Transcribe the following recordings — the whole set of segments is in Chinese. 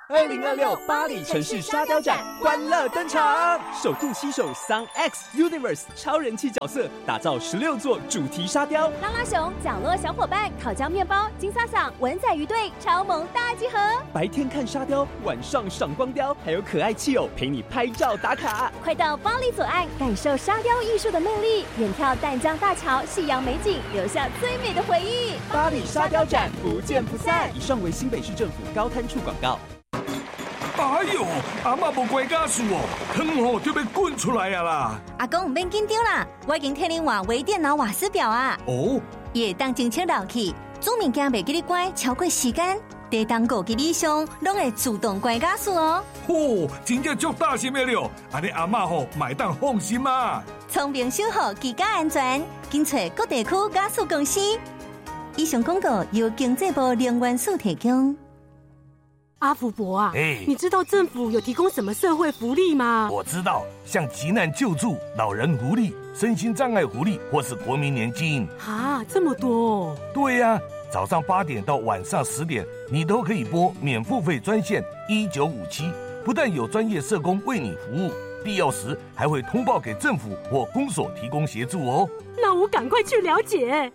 2026巴黎城市沙雕展欢乐登场，首度携手 Sun X Universe 超人气角色，打造16座主题沙雕。 拉拉熊、角落小伙伴、烤焦面包、金萨萨、文仔鱼队超萌大集合。 白天看沙雕，晚上赏光雕，还有可爱气友陪你拍照打卡。 快到巴黎左岸，感受沙雕艺术的魅力，远眺淡江大桥、夕阳美景，留下最美的回忆。 巴黎沙雕展不见不散。以上为新北市政府高滩处广告。 哎呦，阿嬷无乖家事哦，汤吼就要滚出来啊啦！ 阿公唔免紧张啦，我已经替恁换微电脑瓦斯表啊。 哦， 伊会当侦测热气，煮物件袂记你关超过时间，地当5级以上，拢会自动关加速哦。 嚯，真正足大心的了，安尼阿嬷吼买当放心啊。 聪明守护居家安全，紧找各地区加速公司。以上广告由经济部能源署提供。 阿福伯啊，你知道政府有提供什么社会福利吗？ 我知道，像急难救助、老人福利、身心障碍福利，或是国民年金。 啊，这么多哦！ 对呀，早上8点到晚上10点，你都可以拨免付费专线1957，不但有专业社工为你服务，必要时还会通报给政府或公所提供协助哦。 那我赶快去了解。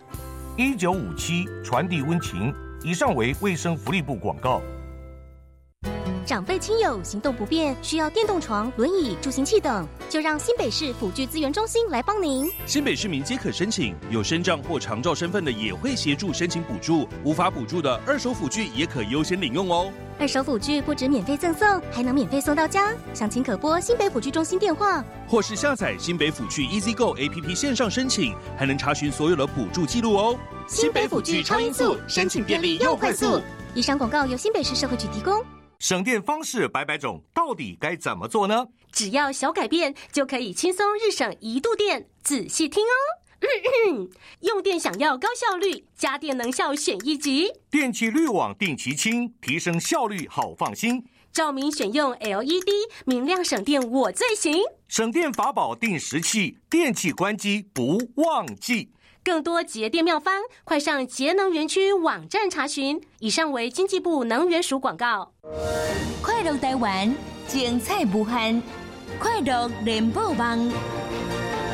1957传递温情。以上为卫生福利部广告。 长辈亲友行动不便，需要电动床、轮椅、助行器等，就让新北市辅具资源中心来帮您。 新北市民皆可申请，有身障或长照身份的也会协助申请补助，无法补助的二手辅具也可优先领用哦。 二手辅具不止免费赠送，还能免费送到家。详情可拨新北辅具中心电话， 或是下载新北辅具 EasyGo APP 线上申请，还能查询所有的补助记录哦。 新北辅具超音速，申请便利又快速。以上广告由新北市社会局提供。 省电方式百百种，到底该怎么做呢？ 只要小改变，就可以轻松日省1度电。仔细听哦。用电想要高效率，家电能效选1级。 电气滤网定期清，提升效率好放心。 照明选用 LED， 明亮省电我最行。 省电法宝定时器，电器关机不忘记。 更多节电妙方，快上节能园区网站查询。以上为经济部能源署广告。 快乐台湾，精彩无限，快乐联播网。